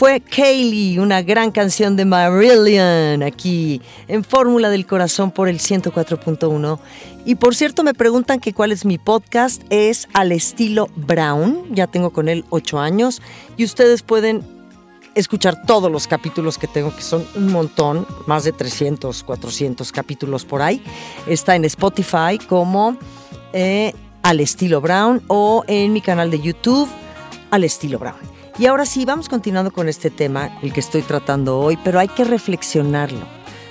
fue Kaylee, una gran canción de Marillion, aquí en Fórmula del Corazón por el 104.1. Y por cierto, me preguntan que cuál es mi podcast. Es Al Estilo Brown. Ya tengo con él 8 años. Y ustedes pueden escuchar todos los capítulos que tengo, que son un montón, más de 300, 400 capítulos por ahí. Está en Spotify como Al Estilo Brown o en mi canal de YouTube, Al Estilo Brown. Y ahora sí, vamos continuando con este tema, el que estoy tratando hoy, pero hay que reflexionarlo.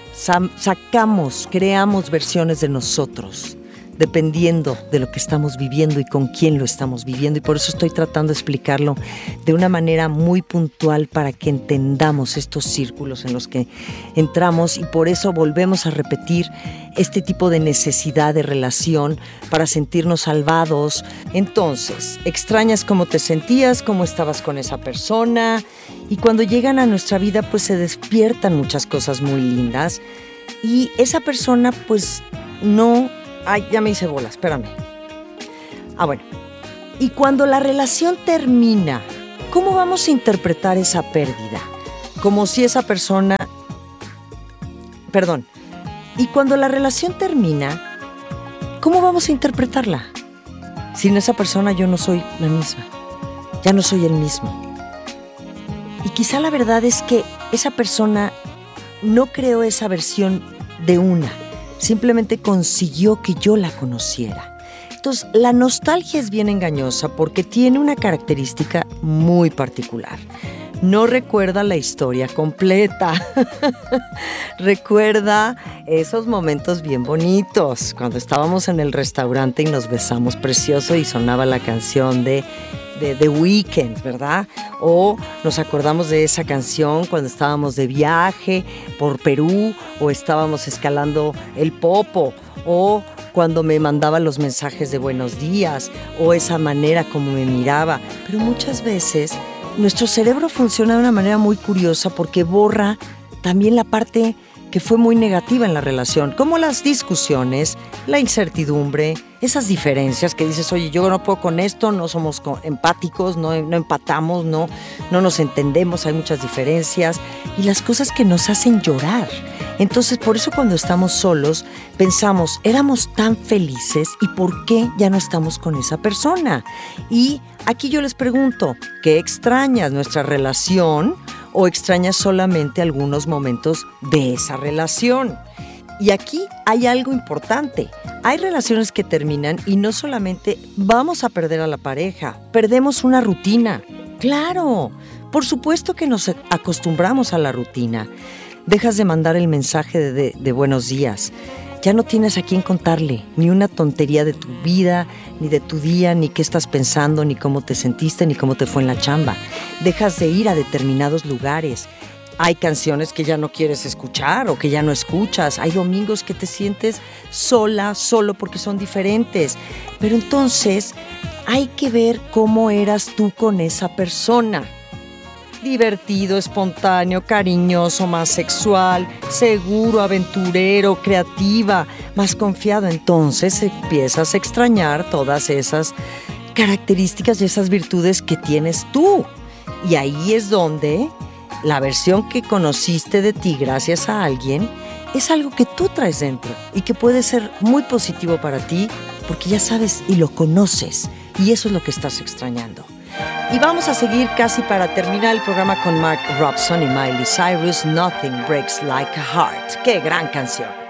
Creamos versiones de nosotros, dependiendo de lo que estamos viviendo y con quién lo estamos viviendo. Y por eso estoy tratando de explicarlo de una manera muy puntual para que entendamos estos círculos en los que entramos, y por eso volvemos a repetir este tipo de necesidad de relación para sentirnos salvados. Entonces, extrañas cómo te sentías, cómo estabas con esa persona, y cuando llegan a nuestra vida pues se despiertan muchas cosas muy lindas, y esa persona pues no... Ay, ya me hice bolas, espérame. Bueno. Y cuando la relación termina, ¿cómo vamos a interpretar esa pérdida? Como si esa persona... Perdón. Y cuando la relación termina, ¿cómo vamos a interpretarla? Sin esa persona yo no soy la misma. Ya no soy el mismo. Y quizá la verdad es que esa persona no creó esa versión de una. Simplemente consiguió que yo la conociera. Entonces, la nostalgia es bien engañosa porque tiene una característica muy particular. No recuerda la historia completa. Recuerda esos momentos bien bonitos, cuando estábamos en el restaurante y nos besamos precioso y sonaba la canción de The Weeknd, ¿verdad? O nos acordamos de esa canción cuando estábamos de viaje por Perú, o estábamos escalando el Popo, o cuando me mandaba los mensajes de buenos días, o esa manera como me miraba. Pero muchas veces nuestro cerebro funciona de una manera muy curiosa porque borra también la parte que fue muy negativa en la relación, como las discusiones, la incertidumbre, esas diferencias que dices, oye, yo no puedo con esto, no somos empáticos, no empatamos, no nos entendemos, hay muchas diferencias, y las cosas que nos hacen llorar. Entonces, por eso cuando estamos solos, pensamos, éramos tan felices, ¿y por qué ya no estamos con esa persona? Y aquí yo les pregunto, ¿qué extrañas? ¿Nuestra relación o extrañas solamente algunos momentos de esa relación? Y aquí hay algo importante. Hay relaciones que terminan y no solamente vamos a perder a la pareja, perdemos una rutina. ¡Claro! Por supuesto que nos acostumbramos a la rutina. Dejas de mandar el mensaje de buenos días. Ya no tienes a quién contarle ni una tontería de tu vida, ni de tu día, ni qué estás pensando, ni cómo te sentiste, ni cómo te fue en la chamba. Dejas de ir a determinados lugares. Hay canciones que ya no quieres escuchar o que ya no escuchas. Hay domingos que te sientes sola, solo porque son diferentes. Pero entonces hay que ver cómo eras tú con esa persona. Divertido, espontáneo, cariñoso, más sexual, seguro, aventurero, creativa, más confiado. Entonces empiezas a extrañar todas esas características y esas virtudes que tienes tú. Y ahí es donde la versión que conociste de ti gracias a alguien es algo que tú traes dentro y que puede ser muy positivo para ti porque ya sabes y lo conoces, y eso es lo que estás extrañando. Y vamos a seguir casi para terminar el programa con Mark Robson y Miley Cyrus, Nothing Breaks Like a Heart. ¡Qué gran canción!